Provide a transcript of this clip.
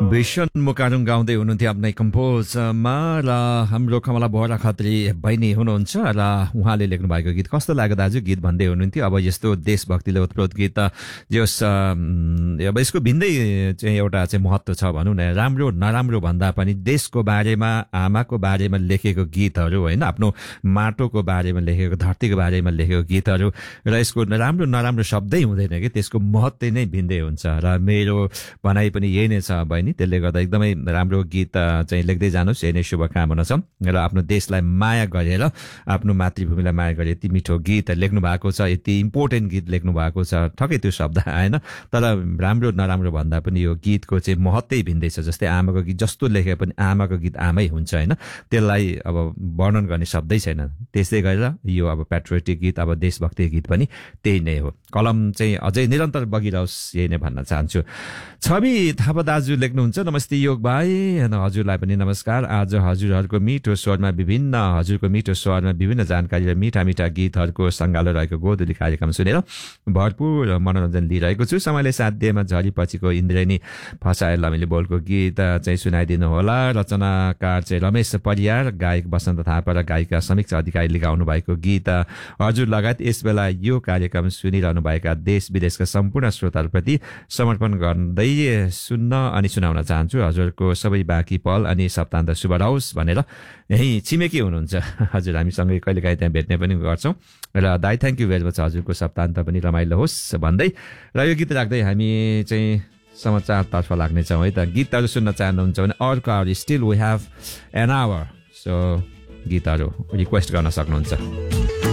भीषण मुकारुङ गाउँदै हुनुहुन्थ्यो आफ्नै कम्पोजमा र हाम्रो कमला बोहरा खत्री बहिनी हुनुहुन्छ र उहाँले लेख्नु भएको गीत कस्तो लाग्यो दाजु गीत भन्दै हुनुहुन्थ्यो। अब यस्तो देशभक्तिले ओतप्रोत गीत जस अब यसको भिन्दै चाहिँ एउटा चाहिँ महत्त्व छ भनौँ न। राम्रो नराम्रो भन्दा पनि देशको बारेमा आमाको बारेमा लेखेको गीतहरू होइन, आफ्नो माटोको बारेमा लेखेको धरतीको बारेमा लेखेको गीतहरू र यसको राम्रो नराम्रो शब्दै हुँदैन कि त्यसको महत्त्व नै भिन्दै हुन्छ। र मेरो भनाइ पनि यही नै छ बहिनी, त्यसले गर्दा एकदमै राम्रो गीत चाहिँ लेख्दै जानुहोस्, यही नै शुभकामना छ। र आफ्नो देशलाई माया गरेर आफ्नो मातृभूमिलाई माया गरेर यति मिठो गीत लेख्नु भएको छ, यति इम्पोर्टेन्ट गीत लेख्नु भएको छ। ठक्कै त्यो शब्द आएन, तर राम्रो नराम्रो भन्दा पनि यो गीतको चाहिँ महत्त्वै भिन्दै छ। जस्तै आमाको गीत जस्तो लेखे पनि आमाको गीत आमै हुन्छ होइन, त्यसलाई अब वर्णन गर्ने शब्दै छैन। त्यसै गरेर यो अब पेट्रियोटिक गीत अब देशभक्ति गीत पनि त्यही नै हो। कलम चाहिँ अझै निरन्तर बगिरहोस्, यही नै भन्न चाहन्छु। छवि थापा दाजु लेख्नुहुन्छ, नमस्ते योग भाइ, हजुरलाई पनि नमस्कार। आज हजुरहरूको मिठो स्वरमा विभिन्न जानकारी र मिठा मिठा गीतहरूको सङ्गालो रहेको गोधुली कार्यक्रम सुनेर भरपूर मनोरञ्जन लिइरहेको छु। समयले साथ दिएमा झरीपछिको इन्द्रेणी फसाएर लमिले बोलको गीत चाहिँ सुनाइदिनु होला। रचनाकार चाहिँ रमेश परियार, गायक बसन्त थापा र गायिका समीक्षा अधिकारीले गाउनु भएको गीत हजुर लगायत यस बेला यो कार्यक्रम सुनिरहनु भएका देश विदेशका सम्पूर्ण श्रोताहरूप्रति समर्पण गर्दै सुन्न अनि सुनाउन चाहन्छु। हजुरको सबै बाँकी पल अनि सप्तान्त शुभ रहोस् भनेर यहीँ छिमेकी हुनुहुन्छ हजुर, हामीसँगै कहिलेकाहीँ त्यहाँ भेट्ने पनि गर्छौँ। र दाइ थ्याङ्क यू भेरी मच, हजुरको सप्तान्त पनि रमाइलो होस् भन्दै र यो गीत राख्दै हामी चाहिँ समाचारतर्फ लाग्नेछौँ है त। गीतहरू सुन्न चाहनुहुन्छ भने अर्को our still we have an hour, so गीतहरू रिक्वेस्ट गर्न सक्नुहुन्छ।